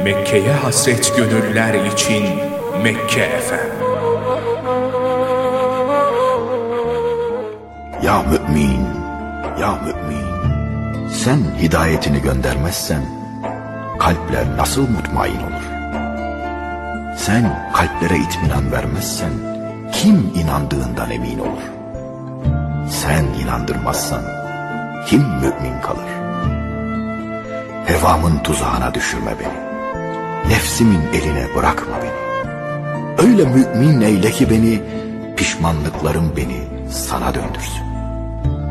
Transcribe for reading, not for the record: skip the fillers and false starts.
Mekke'ye hasret gönüller için Mekke FM. Ya mümin, ya mümin, sen hidayetini göndermezsen kalpler nasıl mutmain olur? Sen kalplere itminan vermezsen kim inandığından emin olur? Sen inandırmazsan kim mümin kalır? Hevamın tuzağına düşürme beni, nefsimin eline bırakma beni. Öyle mümin eyle ki beni, pişmanlıklarım beni sana döndürsün.